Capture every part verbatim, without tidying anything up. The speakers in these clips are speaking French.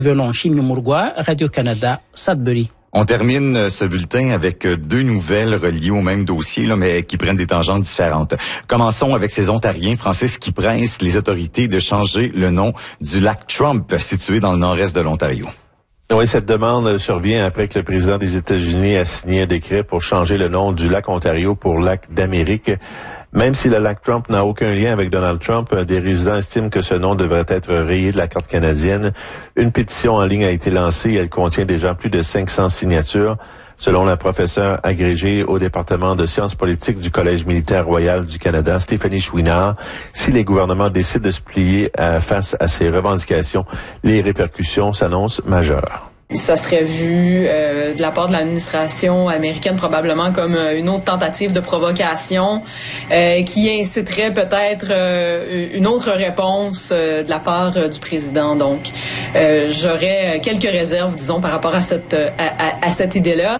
Violon Chimiomourgois, Radio-Canada, Sudbury. On termine ce bulletin avec deux nouvelles reliées au même dossier, là, mais qui prennent des tangentes différentes. Commençons avec ces Ontariens, Francis, qui pressent les autorités de changer le nom du lac Trump, situé dans le nord-est de l'Ontario. Oui, cette demande survient après que le président des États-Unis a signé un décret pour changer le nom du lac Ontario pour lac d'Amérique. Même si le lac Trump n'a aucun lien avec Donald Trump, des résidents estiment que ce nom devrait être rayé de la carte canadienne. Une pétition en ligne a été lancée et elle contient déjà plus de cinq cents signatures. Selon la professeure agrégée au département de sciences politiques du Collège militaire royal du Canada, Stéphanie Chouinard, si les gouvernements décident de se plier à, face à ces revendications, les répercussions s'annoncent majeures. Ça serait vu euh, de la part de l'administration américaine probablement comme euh, une autre tentative de provocation euh, qui inciterait peut-être euh, une autre réponse euh, de la part euh, du président. Donc, euh, j'aurais quelques réserves, disons, par rapport à cette à, à, à cette idée-là.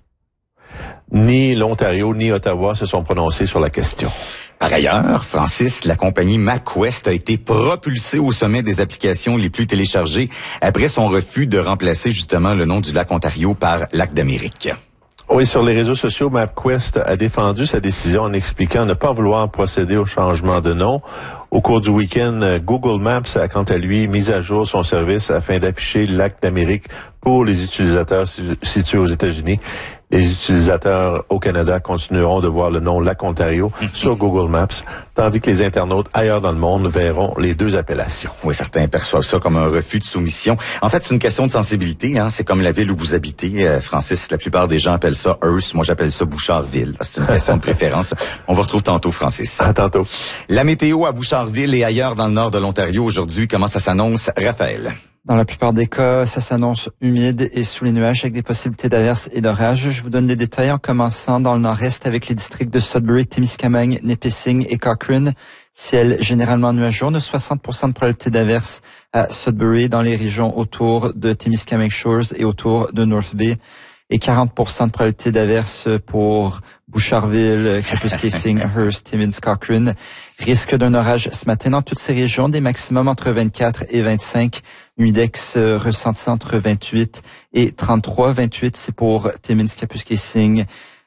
Ni l'Ontario ni Ottawa se sont prononcés sur la question. Par ailleurs, Francis, la compagnie MapQuest a été propulsée au sommet des applications les plus téléchargées après son refus de remplacer justement le nom du lac Ontario par lac d'Amérique. Oui, sur les réseaux sociaux, MapQuest a défendu sa décision en expliquant ne pas vouloir procéder au changement de nom. Au cours du week-end, Google Maps a quant à lui mis à jour son service afin d'afficher le lac d'Amérique pour les utilisateurs situés aux États-Unis. Les utilisateurs au Canada continueront de voir le nom Lac Ontario sur Google Maps, tandis que les internautes ailleurs dans le monde verront les deux appellations. Oui, certains perçoivent ça comme un refus de soumission. En fait, c'est une question de sensibilité. Hein. C'est comme la ville où vous habitez, euh, Francis. La plupart des gens appellent ça Hearst. Moi, j'appelle ça Boucherville. C'est une question de préférence. On vous retrouve tantôt, Francis. À tantôt. La météo à Boucherville et ailleurs dans le nord de l'Ontario aujourd'hui, comment ça s'annonce, Raphaël? Dans la plupart des cas, ça s'annonce humide et sous les nuages avec des possibilités d'averses et d'orages. Je vous donne des détails en commençant dans le nord-est avec les districts de Sudbury, Témiscamingue, Nipissing et Cochrane. Ciel généralement nuageux, on a soixante pour cent de probabilité d'averses à Sudbury dans les régions autour de Témiscamingue Shores et autour de North Bay. Et quarante pour cent de probabilité d'averse pour Boucherville, Kapuskasing, Hearst, Timmins, Cochrane. Risque d'un orage ce matin dans toutes ces régions, des maximums entre vingt-quatre et vingt-cinq. Index euh, ressenti entre vingt-huit et trente-trois. vingt-huit, c'est pour Timmins, Kapuskasing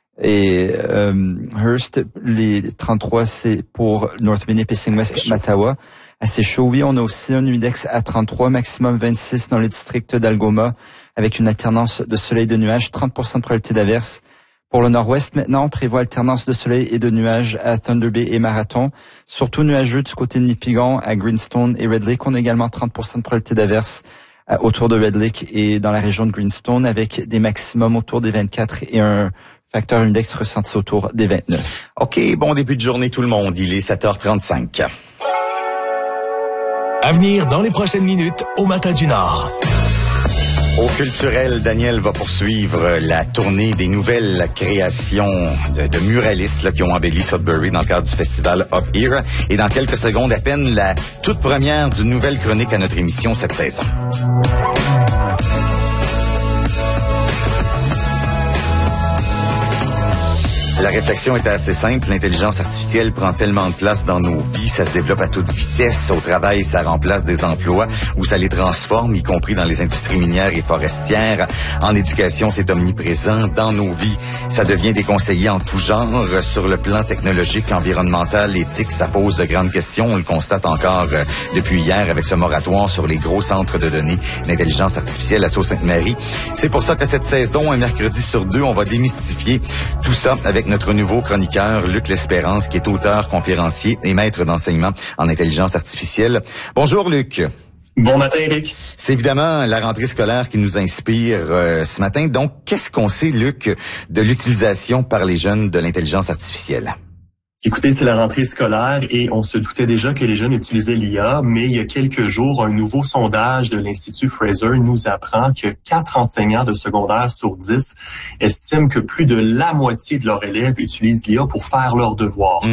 et euh, Hearst. Les trente-trois, c'est pour North Bay, Nipissing West, Mattawa. Assez chaud, oui. On a aussi un index à trente-trois, maximum vingt-six dans le district d'Algoma, avec une alternance de soleil et de nuages, trente pour cent de probabilité d'averse. Pour le nord-ouest, maintenant, on prévoit alternance de soleil et de nuages à Thunder Bay et Marathon. Surtout nuageux du côté de Nipigon, à Greenstone et Red Lake. On a également trente pour cent de probabilité d'averse autour de Red Lake et dans la région de Greenstone, avec des maximums autour des vingt-quatre et un facteur index ressenti autour des vingt-neuf. OK, bon début de journée tout le monde. Il est sept heures trente-cinq. À venir dans les prochaines minutes au Matin du Nord. Au culturel, Daniel va poursuivre la tournée des nouvelles créations de, de muralistes là, qui ont embelli Sudbury dans le cadre du festival Up Here. Et dans quelques secondes à peine, la toute première d'une nouvelle chronique à notre émission cette saison. La réflexion était assez simple. L'intelligence artificielle prend tellement de place dans nos vies, ça se développe à toute vitesse. Au travail, ça remplace des emplois ou ça les transforme, y compris dans les industries minières et forestières. En éducation, c'est omniprésent. Dans nos vies, ça devient des conseillers en tout genre. Sur le plan technologique, environnemental, éthique, ça pose de grandes questions. On le constate encore euh, depuis hier avec ce moratoire sur les gros centres de données d'intelligence artificielle à Sault-Sainte-Marie. C'est pour ça que cette saison, un mercredi sur deux, on va démystifier tout ça avec notre nouveau chroniqueur, Luc L'Espérance, qui est auteur, conférencier et maître d'enseignement en intelligence artificielle. Bonjour, Luc. Bon matin, Eric. C'est évidemment la rentrée scolaire qui nous inspire euh, ce matin. Donc, qu'est-ce qu'on sait, Luc, de l'utilisation par les jeunes de l'intelligence artificielle? Écoutez, c'est la rentrée scolaire et on se doutait déjà que les jeunes utilisaient l'I A, mais il y a quelques jours, un nouveau sondage de l'Institut Fraser nous apprend que quatre enseignants de secondaire sur dix estiment que plus de la moitié de leurs élèves utilisent l'I A pour faire leurs devoirs. Mmh.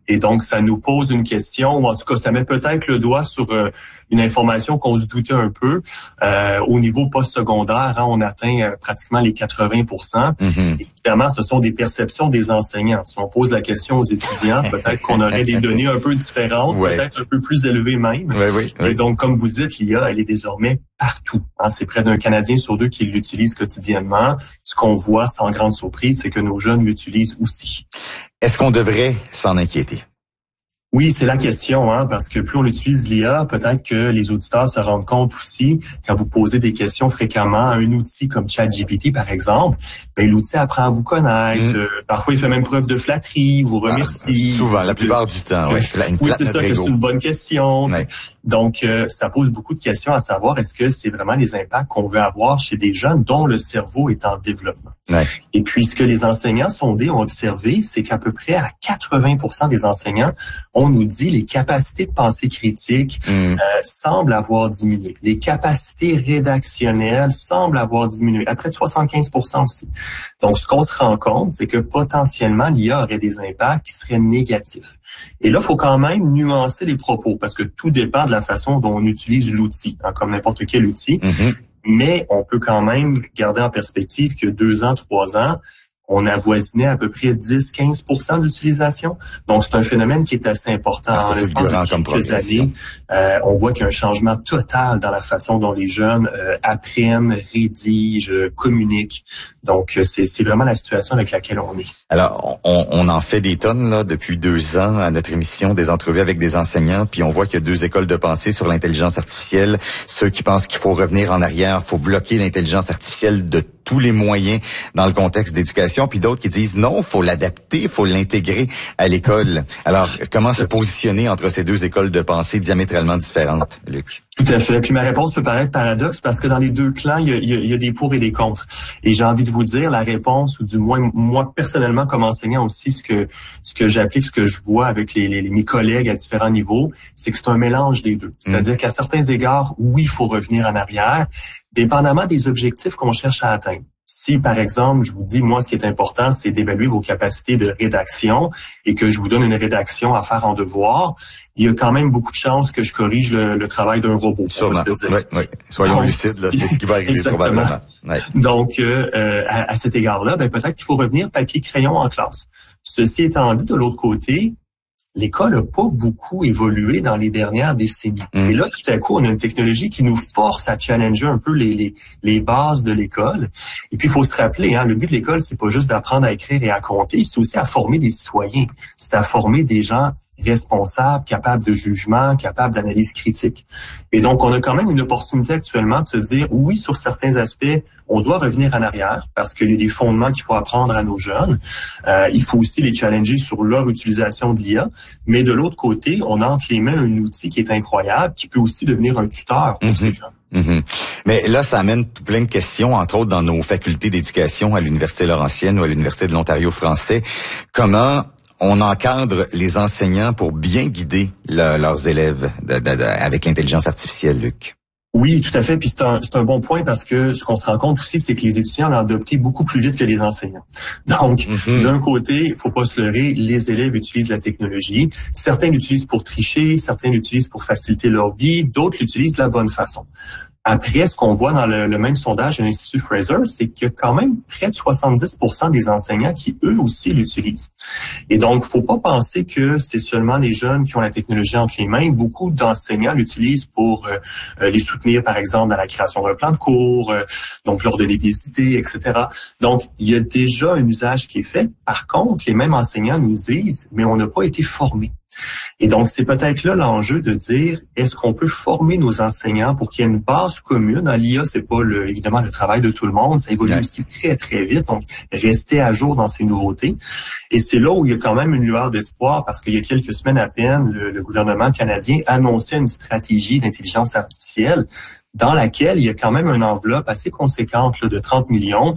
Et donc, ça nous pose une question, ou en tout cas, ça met peut-être le doigt sur euh, une information qu'on se doutait un peu. Euh, au niveau postsecondaire, hein, on atteint euh, pratiquement les quatre-vingts pour cent. Mm-hmm. Évidemment, ce sont des perceptions des enseignants. Si on pose la question aux étudiants, peut-être qu'on aurait des données un peu différentes, ouais. peut-être un peu plus élevées même. Ouais, oui, oui. Et donc, comme vous dites, l'I A, elle est désormais partout. Hein. C'est près d'un Canadien sur deux qui l'utilise quotidiennement. Ce qu'on voit, sans grande surprise, c'est que nos jeunes l'utilisent aussi. Est-ce qu'on devrait s'en inquiéter? Oui, c'est la question, hein, parce que plus on utilise l'I A, peut-être que les auditeurs se rendent compte aussi, quand vous posez des questions fréquemment à un outil comme ChatGPT, par exemple, ben, l'outil apprend à vous connaître. Mmh. Euh, parfois, il fait même preuve de flatterie, vous remercie. Ah, souvent, la plupart du temps, oui. Une oui, c'est ça, que c'est une bonne question. Ouais. Donc, euh, ça pose beaucoup de questions à savoir, est-ce que c'est vraiment les impacts qu'on veut avoir chez des jeunes dont le cerveau est en développement? Ouais. Et puis, ce que les enseignants sondés ont observé, c'est qu'à peu près à quatre-vingts pour cent des enseignants, on nous dit les capacités de pensée critique mmh. euh, semblent avoir diminué. Les capacités rédactionnelles semblent avoir diminué, à près de soixante-quinze pour cent aussi. Donc, ce qu'on se rend compte, c'est que potentiellement, l'I A aurait des impacts qui seraient négatifs. Et là, il faut quand même nuancer les propos, parce que tout dépend de la façon dont on utilise l'outil, hein, comme n'importe quel outil. Mmh. Mais on peut quand même garder en perspective que deux ans, trois ans, on avoisinait à peu près dix à quinze pour cent d'utilisation. Donc, c'est un phénomène qui est assez important. Ah, en l'espace de quelques années, euh, on voit qu'il y a un changement total dans la façon dont les jeunes euh, apprennent, rédigent, communiquent. Donc, c'est, c'est vraiment la situation avec laquelle on est. Alors, on, on en fait des tonnes là depuis deux ans à notre émission, des entrevues avec des enseignants, puis on voit qu'il y a deux écoles de pensée sur l'intelligence artificielle. Ceux qui pensent qu'il faut revenir en arrière, faut bloquer l'intelligence artificielle de tous les moyens dans le contexte d'éducation, puis d'autres qui disent non, faut l'adapter, faut l'intégrer à l'école. Alors, comment se positionner entre ces deux écoles de pensée diamétralement différentes, Luc? Tout à fait. Puis ma réponse peut paraître paradoxe parce que dans les deux clans, il y a, il y a, il y a des pour et des contre. Et j'ai envie de vous dire, la réponse, ou du moins moi personnellement comme enseignant aussi, ce que ce que j'applique, ce que je vois avec les, les, les mes collègues à différents niveaux, c'est que c'est un mélange des deux. C'est-à-dire mmh. qu'à certains égards, oui, il faut revenir en arrière, dépendamment des objectifs qu'on cherche à atteindre. Si, par exemple, je vous dis, moi, ce qui est important, c'est d'évaluer vos capacités de rédaction et que je vous donne une rédaction à faire en devoir, il y a quand même beaucoup de chances que je corrige le, le travail d'un robot. Sûrement. Oui, oui. Soyons Donc, lucides, là, c'est ce qui va arriver probablement. Ouais. Donc, euh, à, à cet égard-là, ben, peut-être qu'il faut revenir papier-crayon en classe. Ceci étant dit, de l'autre côté, l'école n'a pas beaucoup évolué dans les dernières décennies. Mmh. Et là, tout à coup, on a une technologie qui nous force à challenger un peu les, les, les bases de l'école. Et puis, il faut se rappeler, hein, le but de l'école, c'est pas juste d'apprendre à écrire et à compter, c'est aussi à former des citoyens. C'est à former des gens responsables, capables de jugement, capables d'analyse critique. Et donc, on a quand même une opportunité actuellement de se dire, oui, sur certains aspects, on doit revenir en arrière parce qu'il y a des fondements qu'il faut apprendre à nos jeunes. Euh, il faut aussi les challenger sur leur utilisation de l'I A. Mais de l'autre côté, on a entre les mains un outil qui est incroyable, qui peut aussi devenir un tuteur pour mm-hmm. ces jeunes. Mm-hmm. Mais là, ça amène tout plein de questions, entre autres dans nos facultés d'éducation à l'Université Laurentienne ou à l'Université de l'Ontario français. Comment on encadre les enseignants pour bien guider le, leurs élèves de, de, de, avec l'intelligence artificielle, Luc? Oui, tout à fait. Puis c'est un, c'est un bon point parce que ce qu'on se rend compte aussi, c'est que les étudiants l'ont adopté beaucoup plus vite que les enseignants. Donc, mm-hmm. d'un côté, il faut pas se leurrer, les élèves utilisent la technologie. Certains l'utilisent pour tricher, certains l'utilisent pour faciliter leur vie, d'autres l'utilisent de la bonne façon. Après, ce qu'on voit dans le, le même sondage de l'Institut Fraser, c'est qu'il y a quand même près de soixante-dix pour cent des enseignants qui, eux aussi, l'utilisent. Et donc, faut pas penser que c'est seulement les jeunes qui ont la technologie entre les mains. Beaucoup d'enseignants l'utilisent pour euh, les soutenir, par exemple, dans la création d'un plan de cours, euh, donc leur donner des idées, et cetera. Donc, il y a déjà un usage qui est fait. Par contre, les mêmes enseignants nous disent, mais on n'a pas été formés. Et donc, c'est peut-être là l'enjeu de dire, est-ce qu'on peut former nos enseignants pour qu'il y ait une base commune? Dans l'I A, c'est pas le, évidemment le travail de tout le monde, ça évolue ouais. aussi très, très vite. Donc, rester à jour dans ces nouveautés. Et c'est là où il y a quand même une lueur d'espoir parce qu'il y a quelques semaines à peine, le, le gouvernement canadien annonçait une stratégie d'intelligence artificielle dans laquelle il y a quand même une enveloppe assez conséquente là, de trente millions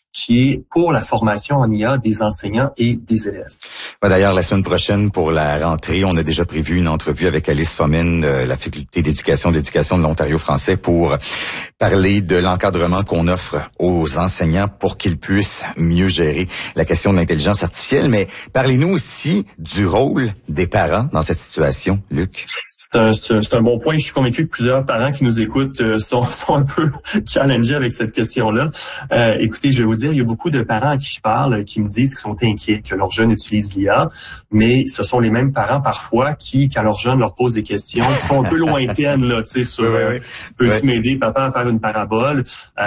qui est pour la formation en I A des enseignants et des élèves. D'ailleurs, la semaine prochaine, pour la rentrée, on a déjà prévu une entrevue avec Alice Fomin de la Faculté d'éducation de l'éducation de l'Ontario français pour parler de l'encadrement qu'on offre aux enseignants pour qu'ils puissent mieux gérer la question de l'intelligence artificielle. Mais parlez-nous aussi du rôle des parents dans cette situation, Luc. C'est un, c'est un bon point. Je suis convaincu que plusieurs parents qui nous écoutent euh, sont, sont un peu challengés avec cette question-là. Euh, écoutez, je vais vous dire, il y a beaucoup de parents à qui je parle qui me disent qu'ils sont inquiets que leurs jeunes utilisent l'I A, mais ce sont les mêmes parents parfois qui, quand leurs jeunes leur posent des questions, qui sont un peu lointaines, là, tu sais, sur oui, oui, euh, oui. peux-tu oui. m'aider, papa, à faire une parabole?